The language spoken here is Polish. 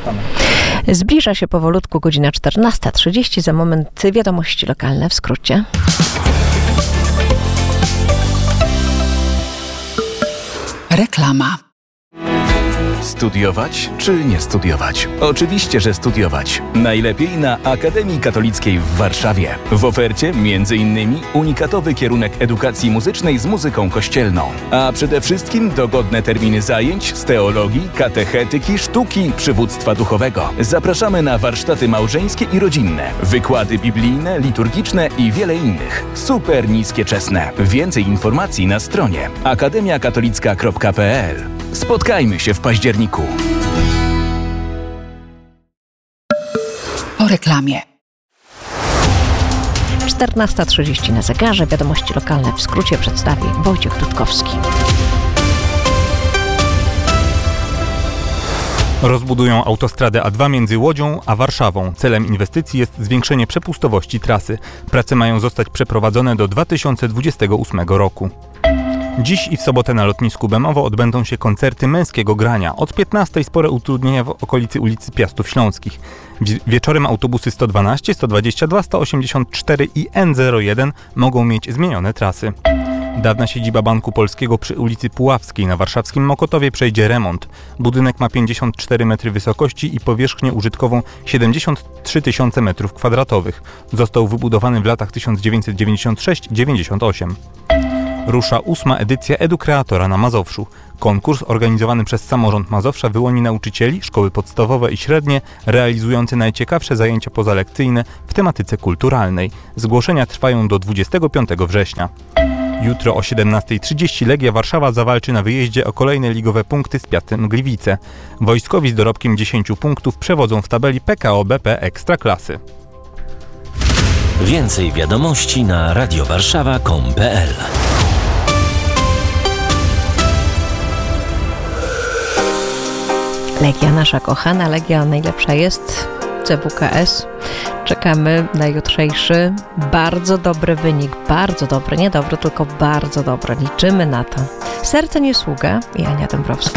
Zapraszamy. Zbliża się powolutku godzina 14:30. Za moment wiadomości lokalne w skrócie. Reklama. Studiować czy nie studiować? Oczywiście, że studiować. Najlepiej na Akademii Katolickiej w Warszawie. W ofercie m.in. unikatowy kierunek edukacji muzycznej z muzyką kościelną. A przede wszystkim dogodne terminy zajęć z teologii, katechetyki, sztuki, przywództwa duchowego. Zapraszamy na warsztaty małżeńskie i rodzinne, wykłady biblijne, liturgiczne i wiele innych. Super niskie czesne. Więcej informacji na stronie akademiakatolicka.pl. Spotkajmy się w październiku. Po reklamie. 14:30 na zegarze. Wiadomości lokalne w skrócie przedstawi Wojciech Dudkowski. Rozbudują autostradę A2 między Łodzią a Warszawą. Celem inwestycji jest zwiększenie przepustowości trasy. Prace mają zostać przeprowadzone do 2028 roku. Dziś i w sobotę na lotnisku Bemowo odbędą się koncerty męskiego grania. Od 15:00 spore utrudnienia w okolicy ulicy Piastów Śląskich. Wieczorem autobusy 112, 122, 184 i N01 mogą mieć zmienione trasy. Dawna siedziba Banku Polskiego przy ulicy Puławskiej na warszawskim Mokotowie przejdzie remont. Budynek ma 54 metry wysokości i powierzchnię użytkową 73 tysiące metrów kwadratowych. Został wybudowany w latach 1996-98. Rusza 8. edycja Edukreatora na Mazowszu. Konkurs organizowany przez samorząd Mazowsza wyłoni nauczycieli, szkoły podstawowe i średnie realizujące najciekawsze zajęcia pozalekcyjne w tematyce kulturalnej. Zgłoszenia trwają do 25 września. Jutro o 17:30 Legia Warszawa zawalczy na wyjeździe o kolejne ligowe punkty z Piastem Gliwice. Wojskowi z dorobkiem 10 punktów przewodzą w tabeli PKO BP Ekstraklasy. Więcej wiadomości na radiowarszawa.com.pl. Legia nasza kochana, Legia najlepsza jest, CWKS. Czekamy na jutrzejszy bardzo dobry wynik, bardzo dobry, nie dobry, tylko bardzo dobry. Liczymy na to. Serce nie sługa i Ania Dąbrowska.